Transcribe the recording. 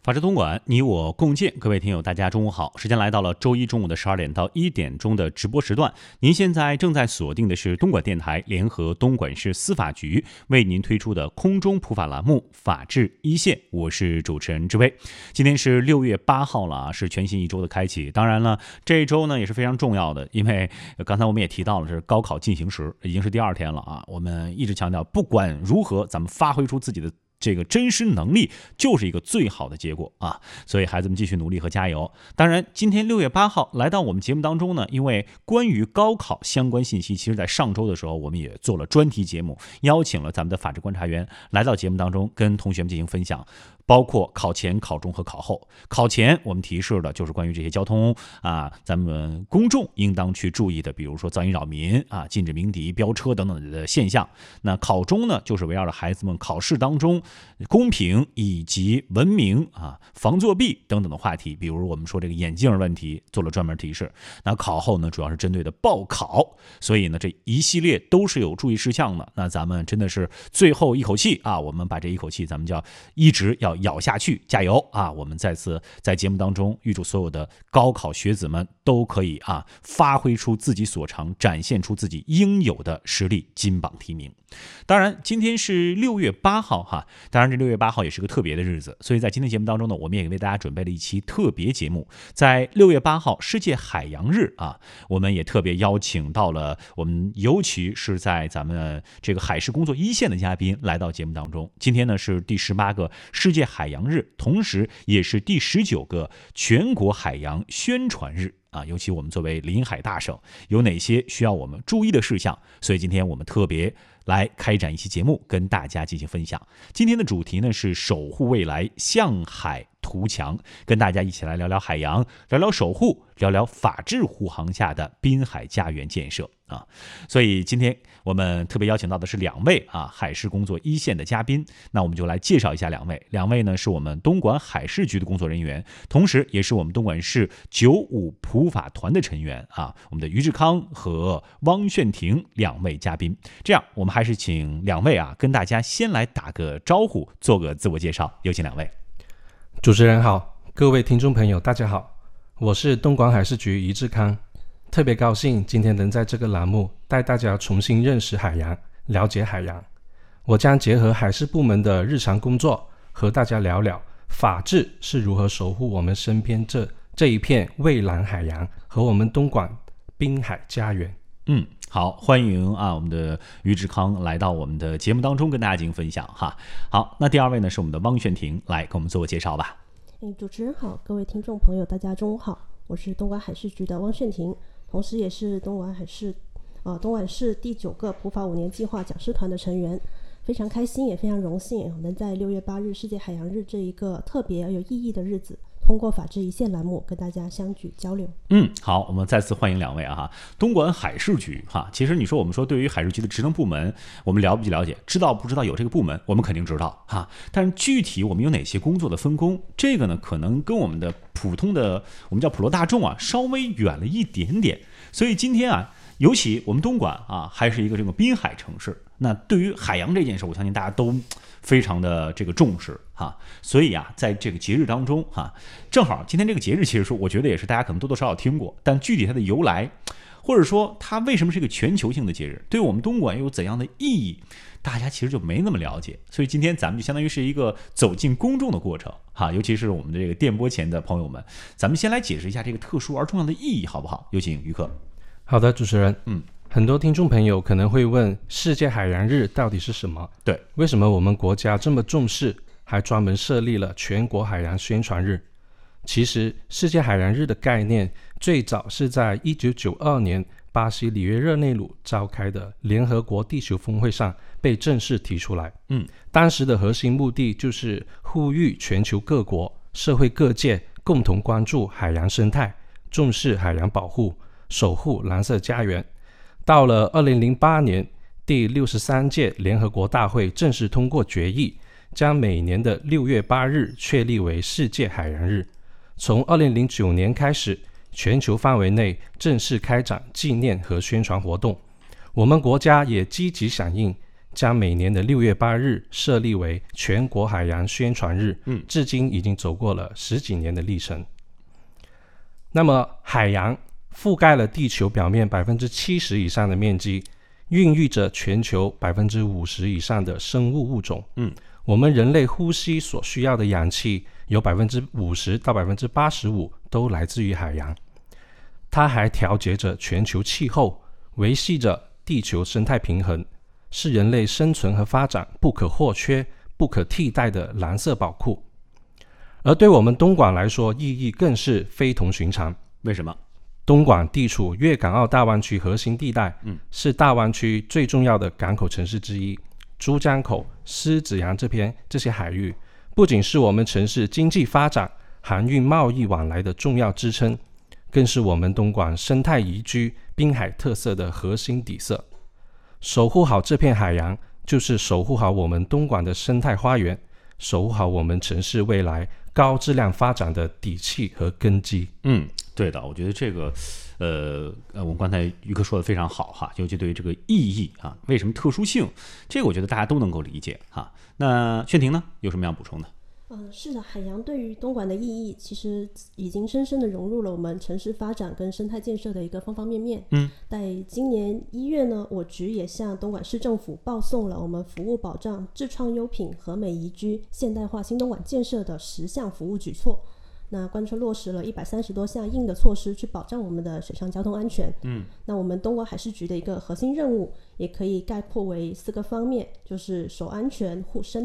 法治通馆，你我共建。各位听友，大家中午好！时间来到了周一中午的12点到1点钟的直播时段。您现在正在锁定的是东莞电台联合东莞市司法局为您推出的空中普法栏目《法治一线》，我是主持人志威。今天是6月8号了啊，是全新一周的开启。当然了，这一周呢也是非常重要的，因为刚才我们也提到了，是高考进行时，已经是第2天了啊。我们一直强调，不管如何，咱们发挥出自己的这个真实能力就是一个最好的结果啊！所以孩子们继续努力和加油。当然，今天6月8号来到我们节目当中呢，因为关于高考相关信息，其实在上周的时候我们也做了专题节目，邀请了咱们的法治观察员来到节目当中跟同学们进行分享。包括考前、考中和考后。考前我们提示的就是关于这些交通啊，咱们公众应当去注意的，比如说噪音扰民啊、禁止鸣笛、飙车等等的现象。那考中呢，就是围绕着孩子们考试当中公平以及文明啊、防作弊等等的话题，比如我们说这个眼镜问题做了专门提示。那考后呢，主要是针对的报考，所以呢这一系列都是有注意事项的。那咱们真的是最后一口气啊，我们把这一口气咱们就要一直要咬下去，加油啊！我们再次在节目当中预祝所有的高考学子们都可以发挥出自己所长，展现出自己应有的实力，金榜题名。当然今天是6月8号哈，当然这6月8号也是个特别的日子，所以在今天节目当中呢，我们也为大家准备了一期特别节目。在6月8号世界海洋日啊，我们也特别邀请到了我们尤其是在咱们这个海事工作一线的嘉宾来到节目当中。今天呢是第18个世界海洋日，同时也是第19个全国海洋宣传日啊，尤其我们作为临海大省，有哪些需要我们注意的事项？所以今天我们特别来开展一期节目，跟大家进行分享。今天的主题呢是守护未来，向海图强，跟大家一起来聊聊海洋，聊聊守护，聊聊法治护航下的滨海家园建设啊。所以今天我们特别邀请到的是2位海事工作一线的嘉宾，那我们就来介绍一下2位。2位呢是我们东莞海事局的工作人员，同时也是我们东莞市95普法团的成员啊，我们的于志康和汪炫婷2位嘉宾。这样我们还是请2位跟大家先来打个招呼，做个自我介绍，有请2位。 主持人好，各位听众朋友大家好，我是东莞海事局于志康，特别高兴今天能在这个栏目带大家重新认识海洋，了解海洋。我将结合海事部门的日常工作，和大家聊聊法治是如何守护我们身边这一片蔚蓝海洋和我们东莞滨海家园。 好，欢迎我们的于志康来到我们的节目当中跟大家进行分享哈。好，那第2位呢是我们的汪炫婷，来跟我们做个介绍吧。 主持人好，各位听众朋友大家中午好，我是东莞海事局的汪炫婷，同时也是东莞市第9个普法5年计划讲师团的成员。非常开心也非常荣幸能在6月8日世界海洋日这一个特别有意义的日子，通过法治一线栏目跟大家相聚交流。 好，我们再次欢迎2位东莞海事局其实你说我们说对于海事局的职能部门，我们了不了解，知道不知道有这个部门，我们肯定知道但是具体我们有哪些工作的分工，这个呢可能跟我们的普通的我们叫普罗大众稍微远了一点点。所以今天尤其我们东莞还是一个这个滨海城市，那对于海洋这件事，我相信大家都非常的这个重视所以在这个节日当中正好今天这个节日，其实说我觉得也是大家可能多多少少听过，但具体它的由来，或者说它为什么是一个全球性的节日，对我们东莞又有怎样的意义，大家其实就没那么了解。所以今天咱们就相当于是一个走进公众的过程尤其是我们的这个电波前的朋友们，咱们先来解释一下这个特殊而重要的意义好不好？有请于克。 好的，主持人。很多听众朋友可能会问，世界海洋日到底是什么？ 对， 为什么我们国家这么重视，还专门设立了全国海洋宣传日？其实世界海洋日的概念最早是在1992年巴西里约热内卢召开的联合国地球峰会上被正式提出来。当时的核心目的就是呼吁全球各国、社会各界共同关注海洋生态，重视海洋保护，守护蓝色家园。到了2008年，第63届联合国大会正式通过决议，将每年的6月8日确立为世界海洋日。从2009年开始，全球范围内正式开展纪念和宣传活动。我们国家也积极响应， 将每年的6月8日设立为全国海洋宣传日，至今已经走过了10几年的历程。那么海洋覆盖了地球表面70%以上的面积，孕育着全球50%以上的生物物种。我们人类呼吸所需要的氧气有50%到85%都来自于海洋。它还调节着全球气候，维系着地球生态平衡，是人类生存和发展不可或缺、不可替代的蓝色宝库。而对我们东莞来说，意义更是非同寻常。 为什么？ 东莞地处粤港澳大湾区核心地带，是大湾区最重要的港口城市之一。珠江口、狮子洋这些海域，不仅是我们城市经济发展、航运贸易往来的重要支撑，更是我们东莞生态宜居、滨海特色的核心底色。守护好这片海洋，就是守护好我们东莞的生态花园，守护好我们城市未来高质量发展的底气和根基。 对的，我觉得这个我们刚才于哥说的非常好哈，尤其对于这个意义啊，为什么特殊性，这个我觉得大家都能够理解哈。那炫婷呢，有什么要补充的？ 是的，海洋对于东莞的意义其实已经深深的融入了我们城市发展跟生态建设的一个方方面面。在今年1月呢，我局也向东莞市政府报送了我们服务保障、智创优品、和美宜居、现代化新东莞建设的10项服务举措。那贯彻落实了130多项硬的措施，去保障我们的水上交通安全。那我们东莞海事局的一个核心任务，也可以概括为4个方面，就是守安全、护生